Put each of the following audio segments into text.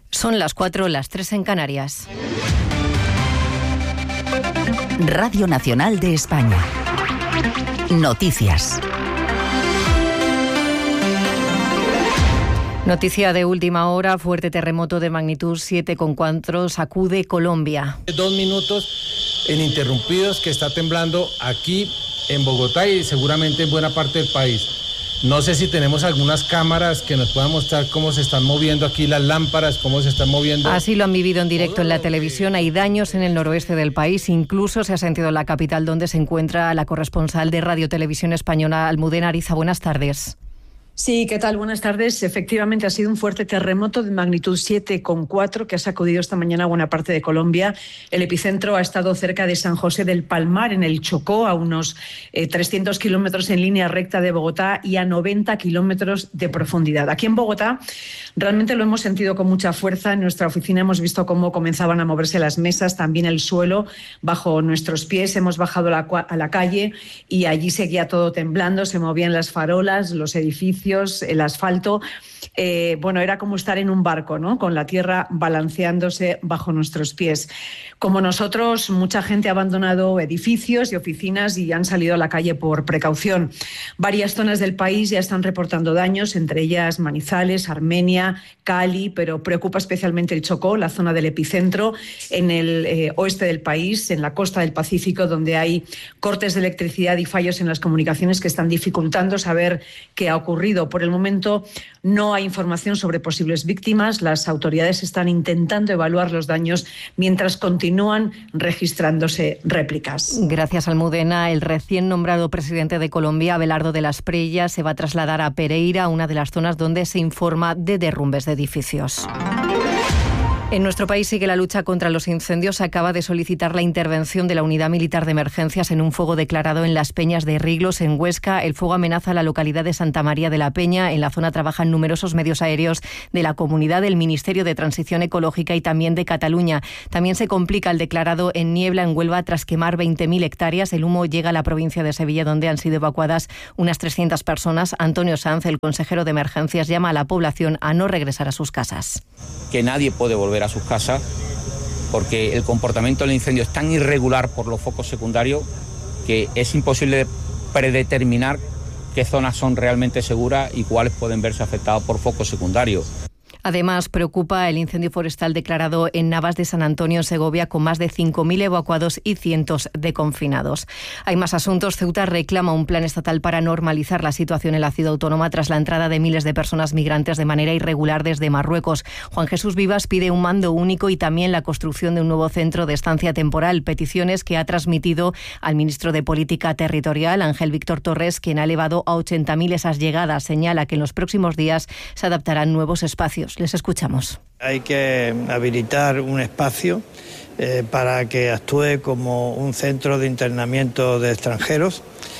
Son las 4, las 3 en Canarias. Radio Nacional de España. Noticias. Noticia de última hora, fuerte terremoto de magnitud 7,4 sacude Colombia. 2 minutos ininterrumpidos que está temblando aquí en Bogotá y seguramente en buena parte del país. No sé si tenemos algunas cámaras que nos puedan mostrar cómo se están moviendo aquí las lámparas, cómo se están moviendo. Así lo han vivido en directo en la televisión. Hay daños en el noroeste del país, incluso se ha sentido en la capital, donde se encuentra la corresponsal de Radio Televisión Española, Almudena Ariza. Buenas tardes. Sí, ¿qué tal? Buenas tardes. Efectivamente, ha sido un fuerte terremoto de magnitud 7,4 que ha sacudido esta mañana buena parte de Colombia. El epicentro ha estado cerca de San José del Palmar, en el Chocó, a unos 300 kilómetros en línea recta de Bogotá y a 90 kilómetros de profundidad. Aquí en Bogotá realmente lo hemos sentido con mucha fuerza. En nuestra oficina hemos visto cómo comenzaban a moverse las mesas, también el suelo bajo nuestros pies. Hemos bajado a la calle y allí seguía todo temblando, se movían las farolas, los edificios, el asfalto. Era como estar en un barco, ¿no? Con la tierra balanceándose bajo nuestros pies. Como nosotros, mucha gente ha abandonado edificios y oficinas y han salido a la calle por precaución. Varias zonas del país ya están reportando daños, entre ellas Manizales, Armenia, Cali, pero preocupa especialmente el Chocó, la zona del epicentro, en el oeste del país, en la costa del Pacífico, donde hay cortes de electricidad y fallos en las comunicaciones que están dificultando saber qué ha ocurrido. Por el momento no hay información sobre posibles víctimas. Las autoridades están intentando evaluar los daños mientras continúan registrándose réplicas. Gracias, Almudena. El recién nombrado presidente de Colombia, Abelardo de la Espriella, se va a trasladar a Pereira, una de las zonas donde se informa de derrumbes de edificios. En nuestro país sigue la lucha contra los incendios. Acaba de solicitar la intervención de la Unidad Militar de Emergencias en un fuego declarado en las Peñas de Riglos, en Huesca. El fuego amenaza la localidad de Santa María de la Peña. En la zona trabajan numerosos medios aéreos de la comunidad, del Ministerio de Transición Ecológica y también de Cataluña. También se complica el declarado en niebla en Huelva tras quemar 20.000 hectáreas. El humo llega a la provincia de Sevilla, donde han sido evacuadas unas 300 personas. Antonio Sanz, el consejero de Emergencias, llama a la población a no regresar a sus casas. Que nadie puede volver a sus casas porque el comportamiento del incendio es tan irregular por los focos secundarios que es imposible predeterminar qué zonas son realmente seguras y cuáles pueden verse afectadas por focos secundarios. Además, preocupa el incendio forestal declarado en Navas de San Antonio, en Segovia, con más de 5.000 evacuados y cientos de confinados. Hay más asuntos. Ceuta reclama un plan estatal para normalizar la situación en la ciudad autónoma tras la entrada de miles de personas migrantes de manera irregular desde Marruecos. Juan Jesús Vivas pide un mando único y también la construcción de un nuevo centro de estancia temporal, peticiones que ha transmitido al ministro de Política Territorial, Ángel Víctor Torres, quien ha elevado a 80.000 esas llegadas. Señala que en los próximos días se adaptarán nuevos espacios. Les escuchamos. Hay que habilitar un espacio para que actúe como un centro de internamiento de extranjeros,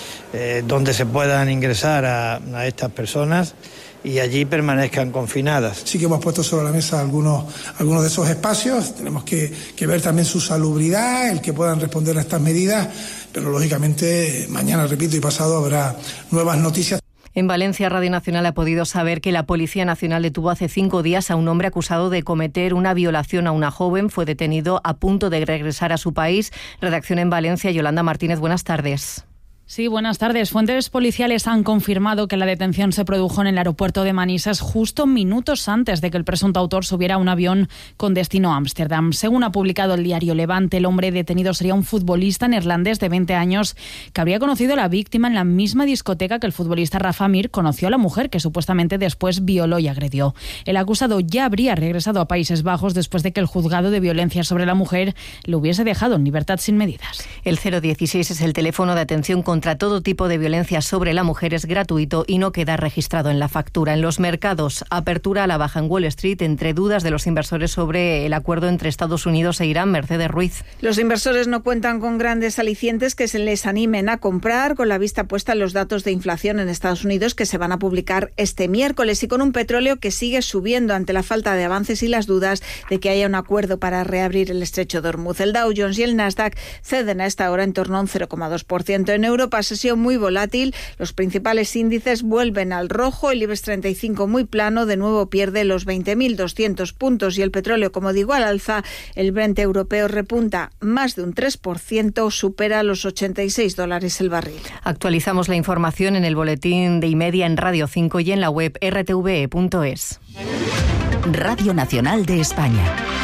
donde se puedan ingresar a estas personas y allí permanezcan confinadas. Sí que hemos puesto sobre la mesa algunos de esos espacios. Tenemos que ver también su salubridad, el que puedan responder a estas medidas, pero lógicamente mañana, repito, y pasado habrá nuevas noticias. En Valencia, Radio Nacional ha podido saber que la Policía Nacional detuvo hace 5 días a un hombre acusado de cometer una violación a una joven. Fue detenido a punto de regresar a su país. Redacción en Valencia, Yolanda Martínez, buenas tardes. Sí, buenas tardes. Fuentes policiales han confirmado que la detención se produjo en el aeropuerto de Manises justo minutos antes de que el presunto autor subiera a un avión con destino a Ámsterdam. Según ha publicado el diario Levante, el hombre detenido sería un futbolista neerlandés de 20 años que habría conocido a la víctima en la misma discoteca que el futbolista Rafa Mir conoció a la mujer que supuestamente después violó y agredió. El acusado ya habría regresado a Países Bajos después de que el juzgado de violencia sobre la mujer le hubiese dejado en libertad sin medidas. El 016 es el teléfono de atención contra todo tipo de violencia sobre la mujer, es gratuito y no queda registrado en la factura. En los mercados, apertura a la baja en Wall Street entre dudas de los inversores sobre el acuerdo entre Estados Unidos e Irán. Mercedes Ruiz. Los inversores no cuentan con grandes alicientes que se les animen a comprar, con la vista puesta en los datos de inflación en Estados Unidos que se van a publicar este miércoles y con un petróleo que sigue subiendo ante la falta de avances y las dudas de que haya un acuerdo para reabrir el estrecho de Hormuz. El Dow Jones y el Nasdaq ceden a esta hora en torno a un 0,2%. En Europa, Europa, sesión muy volátil. Los principales índices vuelven al rojo. El IBEX 35 muy plano, de nuevo pierde los 20.200 puntos y el petróleo, como digo, al alza. El Brent europeo repunta más de un 3%, supera los $86 el barril. Actualizamos la información en el boletín de Imedia en Radio 5 y en la web rtve.es. Radio Nacional de España.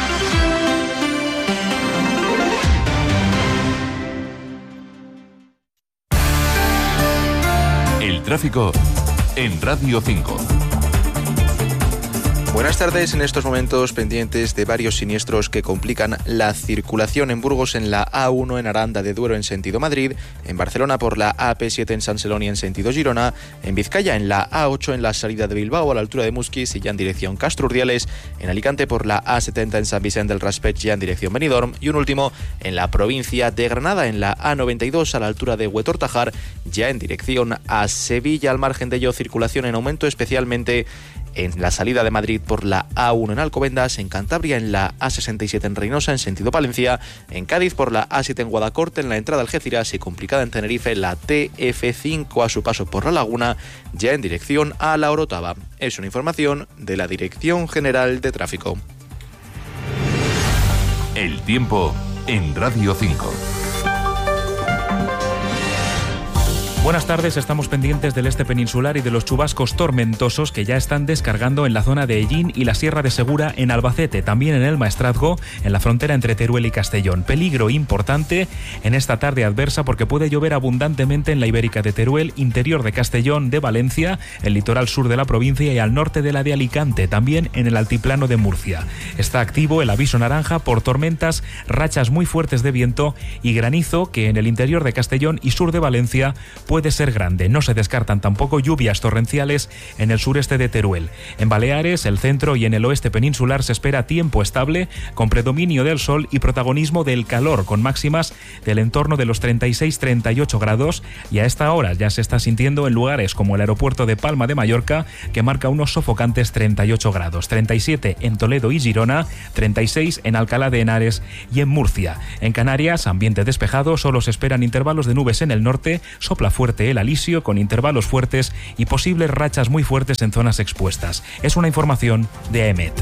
El tráfico en Radio 5. Buenas tardes. En estos momentos pendientes de varios siniestros que complican la circulación en Burgos en la A1 en Aranda de Duero en sentido Madrid, en Barcelona por la AP7 en Sant Celoni en sentido Girona, en Vizcaya en la A8 en la salida de Bilbao a la altura de Musquis y ya en dirección Castro Urdiales, en Alicante por la A70 en Sant Vicent del Raspeig ya en dirección Benidorm y un último en la provincia de Granada en la A92 a la altura de Huetor-Tajar ya en dirección a Sevilla. Al margen de ello, circulación en aumento especialmente en la salida de Madrid por la A1 en Alcobendas, en Cantabria en la A67 en Reynosa en sentido Palencia, en Cádiz por la A7 en Guadacorte en la entrada al Algeciras y complicada en Tenerife la TF5 a su paso por La Laguna ya en dirección a La Orotava. Es una información de la Dirección General de Tráfico. El tiempo en Radio 5. Buenas tardes, estamos pendientes del este peninsular y de los chubascos tormentosos que ya están descargando en la zona de Ellín y la Sierra de Segura en Albacete, también en el Maestrazgo, en la frontera entre Teruel y Castellón. Peligro importante en esta tarde adversa porque puede llover abundantemente en la Ibérica de Teruel, interior de Castellón, de Valencia, el litoral sur de la provincia y al norte de la de Alicante, también en el altiplano de Murcia. Está activo el aviso naranja por tormentas, rachas muy fuertes de viento y granizo que en el interior de Castellón y sur de Valencia puede ser grande. No se descartan tampoco lluvias torrenciales en el sureste de Teruel. En Baleares, el centro y en el oeste peninsular se espera tiempo estable, con predominio del sol y protagonismo del calor, con máximas del entorno de los 36-38 grados, y a esta hora ya se está sintiendo en lugares como el aeropuerto de Palma de Mallorca, que marca unos sofocantes 38 grados, 37 en Toledo y Girona, 36 en Alcalá de Henares y en Murcia. En Canarias, ambiente despejado, solo se esperan intervalos de nubes en el norte, sopla fuerte el alisio con intervalos fuertes y posibles rachas muy fuertes en zonas expuestas. Es una información de AEMET.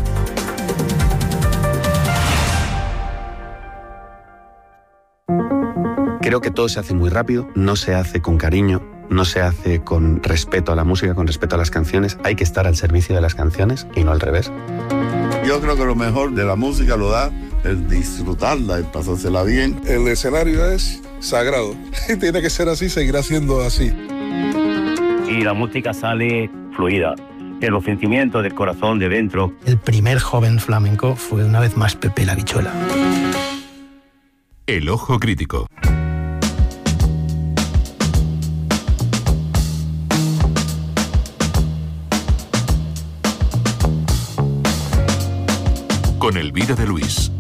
Creo que todo se hace muy rápido, no se hace con cariño, no se hace con respeto a la música, con respeto a las canciones. Hay que estar al servicio de las canciones y no al revés. Yo creo que lo mejor de la música lo da el disfrutarla, el pasársela bien. El escenario es sagrado. Tiene que ser así, seguirá siendo así. Y la música sale fluida, de los sentimientos del corazón de dentro. El primer joven flamenco fue una vez más Pepe la Bichuela. El ojo crítico. Con Elvira de Luis.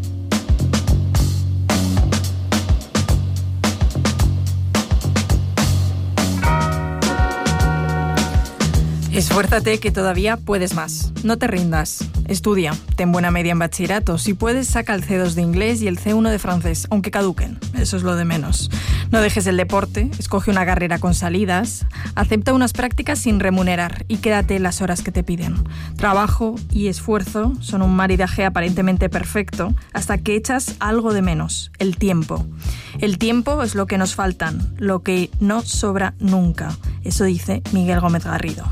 Esfuérzate, que todavía puedes más. No te rindas. Estudia. Ten buena media en bachillerato. Si puedes, saca el C2 de inglés y el C1 de francés, aunque caduquen. Eso es lo de menos. No dejes el deporte. Escoge una carrera con salidas. Acepta unas prácticas sin remunerar y quédate las horas que te piden. Trabajo y esfuerzo son un maridaje aparentemente perfecto hasta que echas algo de menos: el tiempo. El tiempo es lo que nos faltan, lo que no sobra nunca. Eso dice Miguel Gómez Garrido.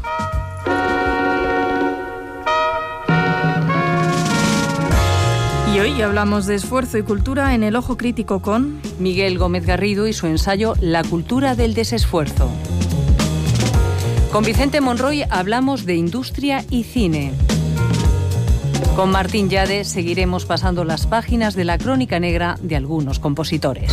Y hoy hablamos de esfuerzo y cultura en El Ojo Crítico con Miguel Gómez Garrido y su ensayo La cultura del desesfuerzo. Con Vicente Monroy hablamos de industria y cine. Con Martín Llade seguiremos pasando las páginas de la crónica negra de algunos compositores.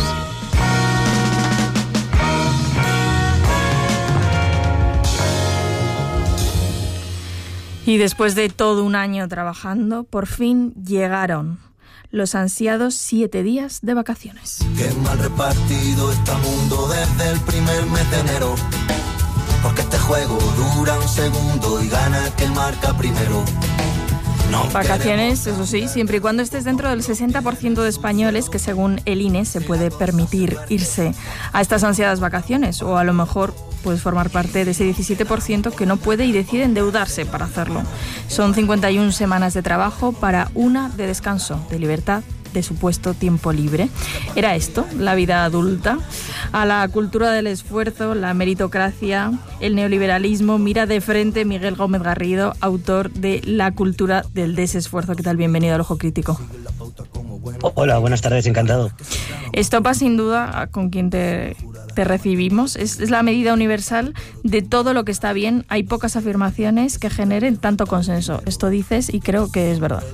Y después de todo un año trabajando, por fin llegaron los ansiados 7 días de vacaciones. Qué mal repartido está mundo desde el primer mes de enero, porque este juego dura un segundo y gana quien marca primero. no. Vacaciones, eso sí, siempre y cuando estés dentro del 60% de españoles que según el INE se puede permitir irse a estas ansiadas vacaciones, o a lo mejor puedes formar parte de ese 17% que no puede y decide endeudarse para hacerlo. Son 51 semanas de trabajo para una de descanso, de libertad, de supuesto tiempo libre. ¿Era esto la vida adulta? A la cultura del esfuerzo, la meritocracia, el neoliberalismo mira de frente Miguel Gómez Garrido, autor de La cultura del desesfuerzo. ¿Qué tal? Bienvenido al Ojo Crítico. Hola, buenas tardes, encantado. Estopa sin duda con quien te recibimos. Es la medida universal de todo lo que está bien. Hay pocas afirmaciones que generen tanto consenso. Esto dices y creo que es verdad.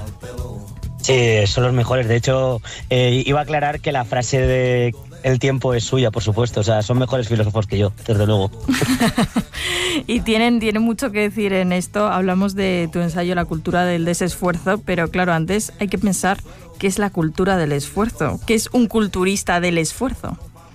Sí, son los mejores. De hecho, iba a aclarar que la frase de el tiempo es suya, por supuesto. O sea, son mejores filósofos que yo, desde luego. Y tienen mucho que decir en esto. Hablamos de tu ensayo La cultura del desesfuerzo, pero claro, antes hay que pensar qué es la cultura del esfuerzo. ¿Qué es un culturista del esfuerzo?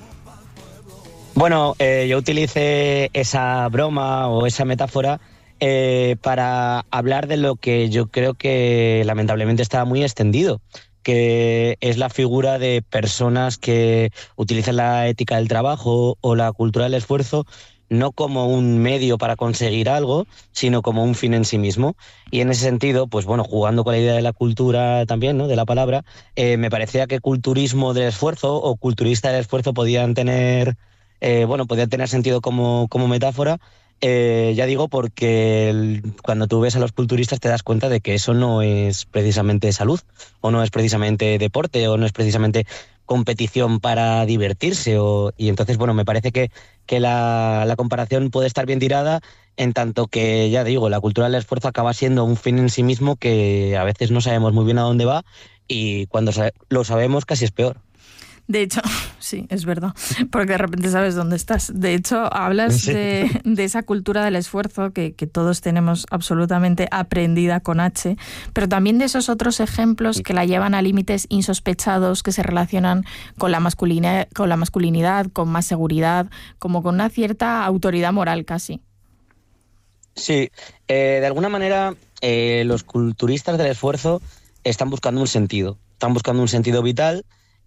Bueno, yo utilicé esa broma o esa metáfora para hablar de lo que yo creo que lamentablemente está muy extendido, que es la figura de personas que utilizan la ética del trabajo o la cultura del esfuerzo no como un medio para conseguir algo, sino como un fin en sí mismo. Y en ese sentido, pues bueno, jugando con la idea de la cultura también, ¿no?, de la palabra, me parecía que culturismo del esfuerzo o culturista del esfuerzo podían tener sentido como metáfora. Ya digo, porque cuando tú ves a los culturistas te das cuenta de que eso no es precisamente salud, o no es precisamente deporte, o no es precisamente competición para divertirse, y entonces, bueno, me parece que la comparación puede estar bien tirada, en tanto que, ya digo, la cultura del esfuerzo acaba siendo un fin en sí mismo que a veces no sabemos muy bien a dónde va, y cuando lo sabemos casi es peor. De hecho, sí, es verdad, porque de repente sabes dónde estás. De hecho, hablas de esa cultura del esfuerzo que todos tenemos absolutamente aprendida con H, pero también de esos otros ejemplos que la llevan a límites insospechados, que se relacionan con la masculinidad, con más seguridad, como con una cierta autoridad moral casi. Sí, de alguna manera los culturistas del esfuerzo están buscando un sentido vital.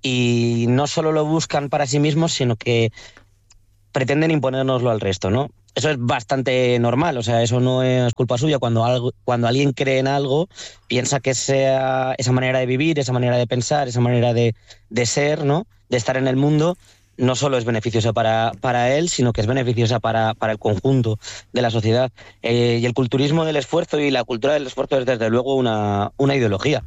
Y no solo lo buscan para sí mismos, sino que pretenden imponérnoslo al resto, ¿no? Eso es bastante normal, o sea, eso no es culpa suya. Cuando alguien cree en algo, piensa que esa manera de vivir, esa manera de pensar, esa manera de ser, ¿no?, de estar en el mundo, no solo es beneficiosa para él, sino que es beneficiosa para el conjunto de la sociedad. Y el culturismo del esfuerzo y la cultura del esfuerzo es desde luego una ideología.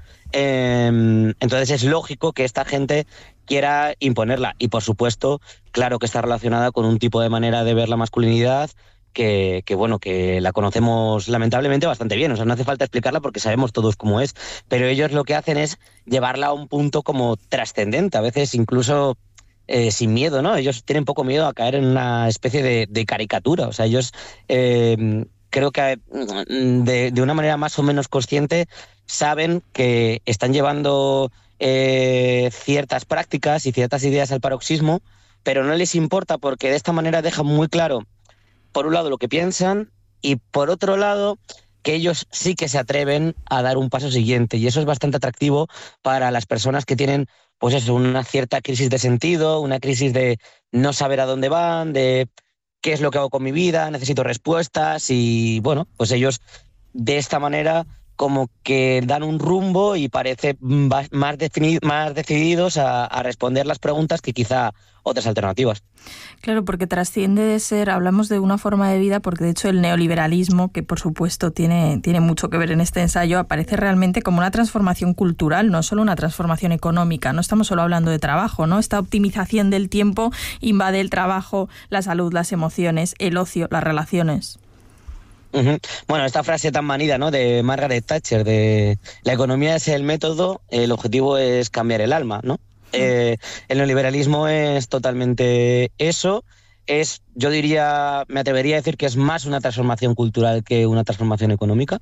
Entonces es lógico que esta gente quiera imponerla, y por supuesto, claro que está relacionada con un tipo de manera de ver la masculinidad que la conocemos lamentablemente bastante bien. O sea, no hace falta explicarla porque sabemos todos cómo es, pero ellos lo que hacen es llevarla a un punto como trascendente, a veces incluso sin miedo, ¿no? Ellos tienen poco miedo a caer en una especie de caricatura. O sea, ellos creo que de una manera más o menos consciente saben que están llevando ciertas prácticas y ciertas ideas al paroxismo, pero no les importa, porque de esta manera dejan muy claro, por un lado, lo que piensan, y por otro lado, que ellos sí que se atreven a dar un paso siguiente, y eso es bastante atractivo para las personas que tienen, pues eso, una cierta crisis de sentido, una crisis de no saber a dónde van, de qué es lo que hago con mi vida, necesito respuestas, y bueno, pues ellos de esta manera como que dan un rumbo y parece más decididos a responder las preguntas que quizá otras alternativas. Claro, porque trasciende de ser, hablamos de una forma de vida, porque de hecho el neoliberalismo, que por supuesto tiene mucho que ver en este ensayo, aparece realmente como una transformación cultural, no solo una transformación económica. No estamos solo hablando de trabajo, ¿no? Esta optimización del tiempo invade el trabajo, la salud, las emociones, el ocio, las relaciones. Uh-huh. Bueno, esta frase tan manida, ¿no?, de Margaret Thatcher, de la economía es el método, el objetivo es cambiar el alma, ¿no? El neoliberalismo es totalmente eso. Yo diría, me atrevería a decir que es más una transformación cultural que una transformación económica.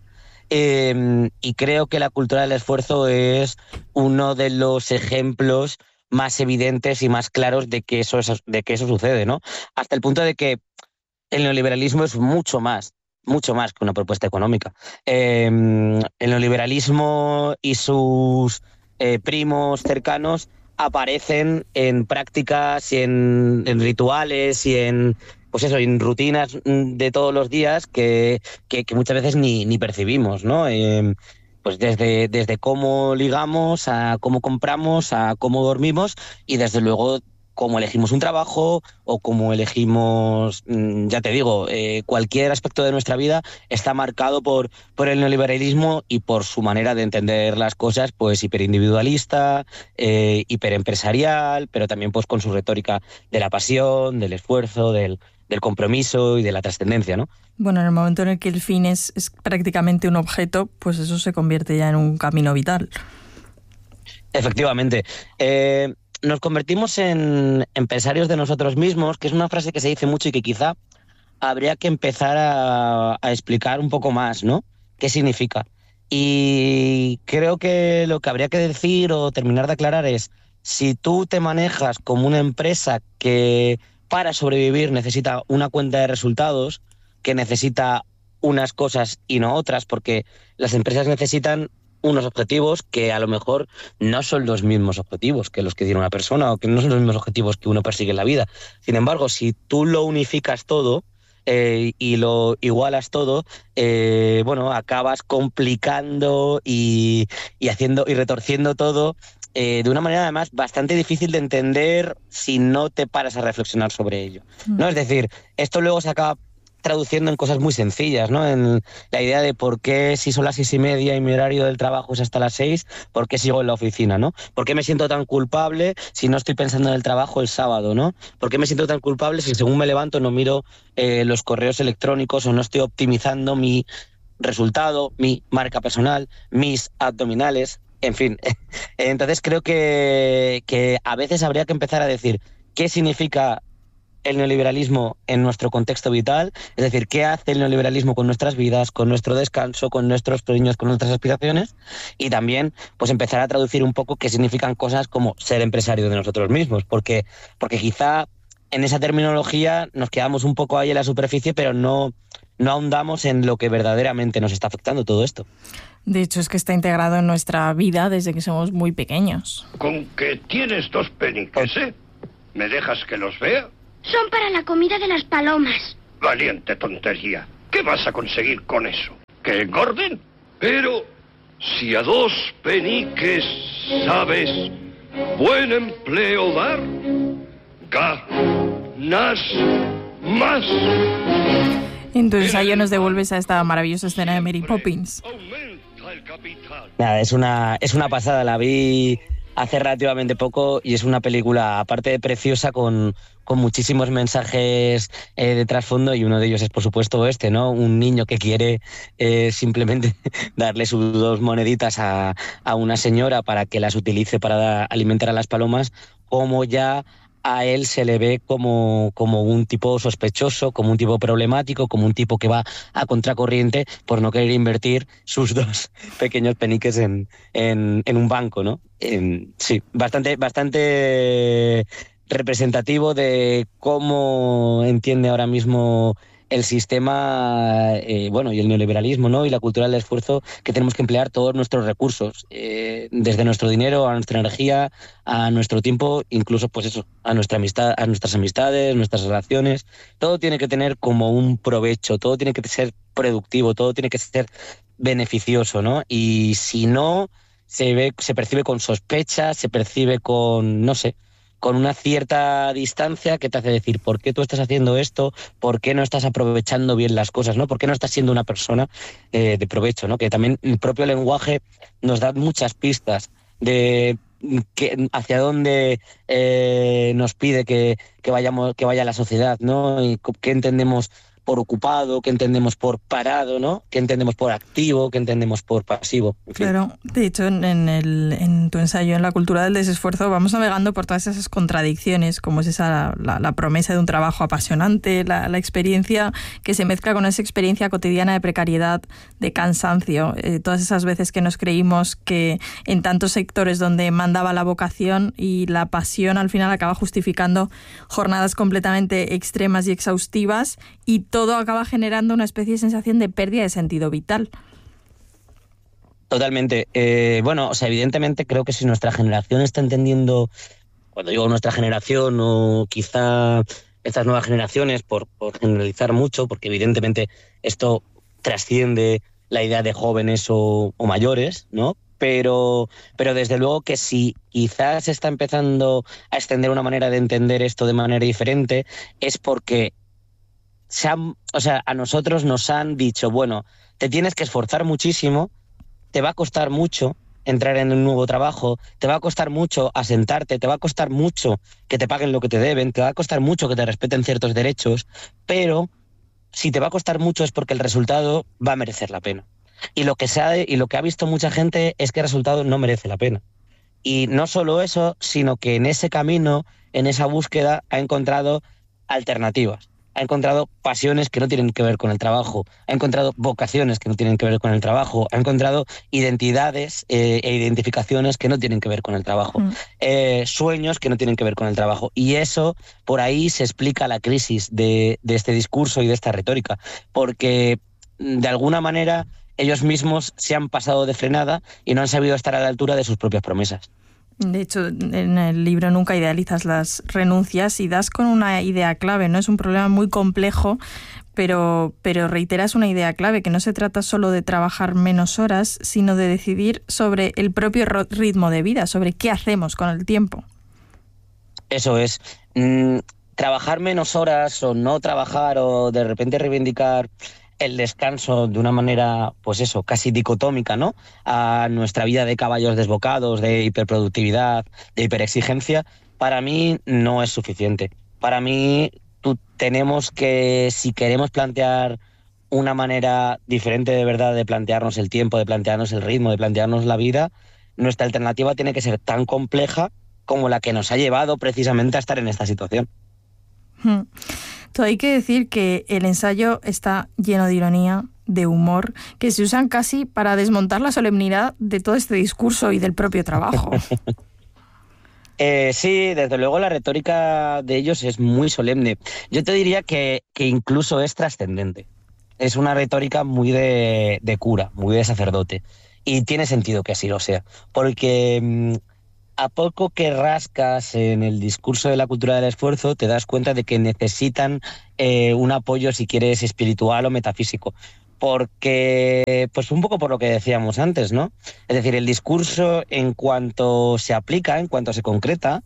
Y creo que la cultura del esfuerzo es uno de los ejemplos más evidentes y más claros de que eso sucede, ¿no? Hasta el punto de que el neoliberalismo es mucho más mucho más que una propuesta económica. El neoliberalismo y sus primos cercanos aparecen en prácticas y en rituales y en rutinas de todos los días que muchas veces ni percibimos, ¿no? Pues desde cómo ligamos, a cómo compramos, a cómo dormimos y desde luego cómo elegimos un trabajo o cómo elegimos, ya te digo, cualquier aspecto de nuestra vida está marcado por el neoliberalismo y por su manera de entender las cosas, pues hiperindividualista, hiperempresarial, pero también pues con su retórica de la pasión, del esfuerzo, del compromiso y de la trascendencia, ¿no? Bueno, en el momento en el que el fin es prácticamente un objeto, pues eso se convierte ya en un camino vital. Efectivamente. Nos convertimos en empresarios de nosotros mismos, que es una frase que se dice mucho y que quizá habría que empezar a explicar un poco más, ¿no? ¿Qué significa? Y creo que lo que habría que decir o terminar de aclarar es, si tú te manejas como una empresa que para sobrevivir necesita una cuenta de resultados, que necesita unas cosas y no otras, porque las empresas necesitan unos objetivos que a lo mejor no son los mismos objetivos que los que tiene una persona o que no son los mismos objetivos que uno persigue en la vida. Sin embargo, si tú lo unificas todo y lo igualas todo, acabas complicando y haciendo y retorciendo todo de una manera además bastante difícil de entender si no te paras a reflexionar sobre ello, ¿no? Es decir, esto luego se acaba traduciendo en cosas muy sencillas, ¿no? En la idea de por qué si son las 6:30 y mi horario del trabajo es hasta las 6, ¿por qué sigo en la oficina, ¿no? ¿Por qué me siento tan culpable si no estoy pensando en el trabajo el sábado, ¿no? ¿Por qué me siento tan culpable si según me levanto no miro los correos electrónicos o no estoy optimizando mi resultado, mi marca personal, mis abdominales, en fin? Entonces creo que a veces habría que empezar a decir qué significa el neoliberalismo en nuestro contexto vital, es decir, qué hace el neoliberalismo con nuestras vidas, con nuestro descanso, con nuestros sueños, con nuestras aspiraciones, y también pues empezar a traducir un poco qué significan cosas como ser empresario de nosotros mismos, porque quizá en esa terminología nos quedamos un poco ahí en la superficie, pero no ahondamos en lo que verdaderamente nos está afectando todo esto. De hecho, es que está integrado en nuestra vida desde que somos muy pequeños. Con que tienes 2 peniques, ¿eh? ¿Me dejas que los vea? Son para la comida de las palomas. Valiente tontería. ¿Qué vas a conseguir con eso? ¿Que engorden? Pero si a 2 peniques sabes buen empleo dar, ganas más. En tu ensayo nos devuelves a esta maravillosa escena de Mary Poppins. Nada, es una pasada, la vi hace relativamente poco y es una película, aparte de preciosa, con muchísimos mensajes de trasfondo, y uno de ellos es, por supuesto, ¿no? Un niño que quiere simplemente darle sus 2 moneditas a una señora para que las utilice para alimentar a las palomas, como ya a él se le ve como un tipo sospechoso, como un tipo problemático, como un tipo que va a contracorriente por no querer invertir sus 2 pequeños peniques en un banco, ¿no? Sí, bastante representativo de cómo entiende ahora mismo el sistema, y el neoliberalismo, ¿no? Y la cultura del esfuerzo, que tenemos que emplear todos nuestros recursos, desde nuestro dinero a nuestra energía, a nuestro tiempo, incluso pues eso, a nuestra amistad, a nuestras amistades, nuestras relaciones. Todo tiene que tener como un provecho, todo tiene que ser productivo, todo tiene que ser beneficioso, ¿no? Y si no, se percibe con sospecha, se percibe con, no sé, con una cierta distancia que te hace decir ¿por qué tú estás haciendo esto? ¿Por qué no estás aprovechando bien las cosas? ¿No? ¿Por qué no estás siendo una persona de provecho? ¿No? Que también el propio lenguaje nos da muchas pistas de hacia dónde nos pide que vaya la sociedad, ¿no? Y qué entendemos por ocupado, qué entendemos por parado, ¿no? Qué entendemos por activo, qué entendemos por pasivo. En fin. Claro, de hecho, en tu ensayo, en la cultura del desesfuerzo, vamos navegando por todas esas contradicciones, como es esa la promesa de un trabajo apasionante, la experiencia que se mezcla con esa experiencia cotidiana de precariedad, de cansancio, todas esas veces que nos creímos que en tantos sectores donde mandaba la vocación y la pasión, al final acaba justificando jornadas completamente extremas y exhaustivas, y todo todo acaba generando una especie de sensación de pérdida de sentido vital. Totalmente. Evidentemente creo que si nuestra generación está entendiendo, cuando digo nuestra generación o quizá estas nuevas generaciones, por generalizar mucho, porque evidentemente esto trasciende la idea de jóvenes o mayores, ¿no? Pero desde luego que si quizás se está empezando a extender una manera de entender esto de manera diferente, es porque a nosotros nos han dicho, bueno, te tienes que esforzar muchísimo, te va a costar mucho entrar en un nuevo trabajo, te va a costar mucho asentarte, te va a costar mucho que te paguen lo que te deben, te va a costar mucho que te respeten ciertos derechos, pero si te va a costar mucho es porque el resultado va a merecer la pena. Y lo que ha visto mucha gente es que el resultado no merece la pena. Y no solo eso, sino que en ese camino, en esa búsqueda, ha encontrado alternativas. Ha encontrado pasiones que no tienen que ver con el trabajo, ha encontrado vocaciones que no tienen que ver con el trabajo, ha encontrado identidades e identificaciones que no tienen que ver con el trabajo, sueños que no tienen que ver con el trabajo. Y eso, por ahí se explica la crisis de este discurso y de esta retórica, porque de alguna manera ellos mismos se han pasado de frenada y no han sabido estar a la altura de sus propias promesas. De hecho, en el libro Nunca idealizas las renuncias y das con una idea clave, ¿no? Es un problema muy complejo, pero reiteras una idea clave, que no se trata solo de trabajar menos horas, sino de decidir sobre el propio ritmo de vida, sobre qué hacemos con el tiempo. Eso es. Trabajar menos horas o no trabajar o de repente reivindicar el descanso de una manera, pues eso, casi dicotómica, ¿no? A nuestra vida de caballos desbocados, de hiperproductividad, de hiperexigencia, para mí no es suficiente. Para mí tenemos que, si queremos plantear una manera diferente de verdad de plantearnos el tiempo, de plantearnos el ritmo, de plantearnos la vida, nuestra alternativa tiene que ser tan compleja como la que nos ha llevado precisamente a estar en esta situación. Todo hay que decir que el ensayo está lleno de ironía, de humor, que se usan casi para desmontar la solemnidad de todo este discurso y del propio trabajo. Sí, desde luego la retórica de ellos es muy solemne. Yo te diría que incluso es trascendente. Es una retórica muy de cura, muy de sacerdote. Y tiene sentido que así lo sea, porque a poco que rascas en el discurso de la cultura del esfuerzo, te das cuenta de que necesitan un apoyo, si quieres, espiritual o metafísico. Porque, pues un poco por lo que decíamos antes, ¿no? Es decir, el discurso, en cuanto se aplica, en cuanto se concreta,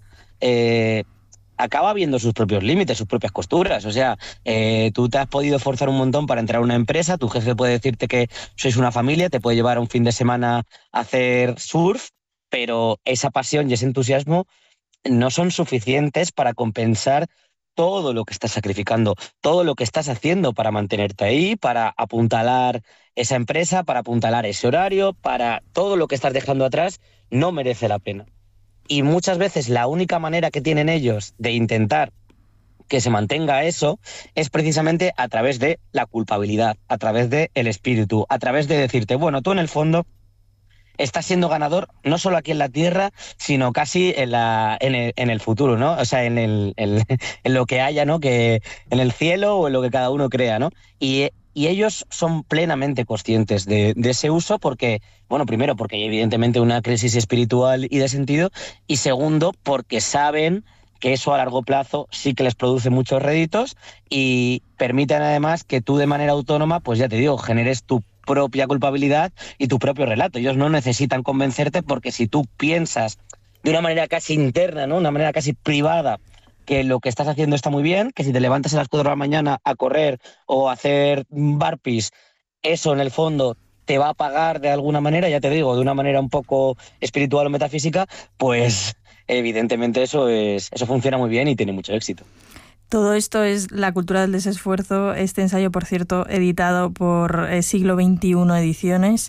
acaba viendo sus propios límites, sus propias costuras. O sea, tú te has podido esforzar un montón para entrar a una empresa, tu jefe puede decirte que sois una familia, te puede llevar un fin de semana a hacer surf, pero esa pasión y ese entusiasmo no son suficientes para compensar todo lo que estás sacrificando, todo lo que estás haciendo para mantenerte ahí, para apuntalar esa empresa, para apuntalar ese horario, para todo lo que estás dejando atrás, no merece la pena. Y muchas veces la única manera que tienen ellos de intentar que se mantenga eso es precisamente a través de la culpabilidad, a través del espíritu, a través de decirte, bueno, tú en el fondo estás siendo ganador no solo aquí en la Tierra, sino casi en el futuro, ¿no? O sea, en lo que haya, ¿no? Que en el cielo o en lo que cada uno crea, ¿no? Y ellos son plenamente conscientes de ese uso porque, bueno, primero porque hay evidentemente una crisis espiritual y de sentido, y segundo porque saben que eso a largo plazo sí que les produce muchos réditos y permiten además que tú de manera autónoma, pues ya te digo, generes tu propia culpabilidad y tu propio relato. Ellos no necesitan convencerte porque si tú piensas de una manera casi interna, ¿no? Una manera casi privada, que lo que estás haciendo está muy bien, que si te levantas a las 4 de la mañana a correr o a hacer burpees, eso en el fondo te va a pagar de alguna manera, ya te digo, de una manera un poco espiritual o metafísica, pues evidentemente eso funciona muy bien y tiene mucho éxito. Todo esto es La cultura del desesfuerzo, este ensayo, por cierto, editado por Siglo XXI Ediciones.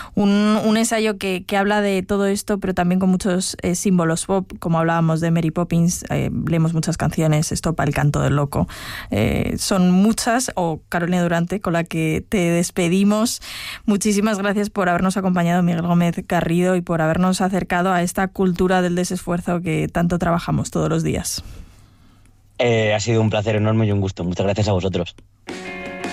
Un ensayo que habla de todo esto, pero también con muchos símbolos pop, como hablábamos de Mary Poppins, leemos muchas canciones, Estopa, El canto del loco. Son muchas, o Carolina Durante, con la que te despedimos. Muchísimas gracias por habernos acompañado, Miguel Gómez Garrido, y por habernos acercado a esta cultura del desesfuerzo que tanto trabajamos todos los días. Ha sido un placer enorme y un gusto. Muchas gracias a vosotros.